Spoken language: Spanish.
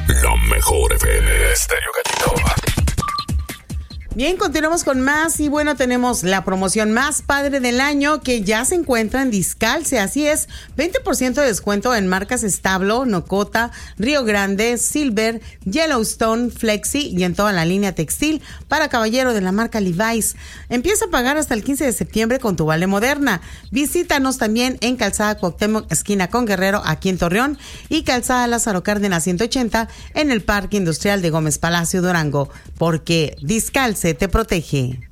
La mejor FM Estéreo Gatito. Bien, continuamos con más y bueno, tenemos la promoción más padre del año que ya se encuentra en Discalce, así es, 20% de descuento en marcas Stablo, Nocota, Río Grande, Silver, Yellowstone, Flexi y en toda la línea textil para caballero de la marca Levi's. Empieza a pagar hasta el 15 de septiembre con tu vale Moderna. Visítanos también en Calzada Cuauhtémoc, esquina con Guerrero, aquí en Torreón, y Calzada Lázaro Cárdenas 180 en el Parque Industrial de Gómez Palacio, Durango, porque Discalce te protege.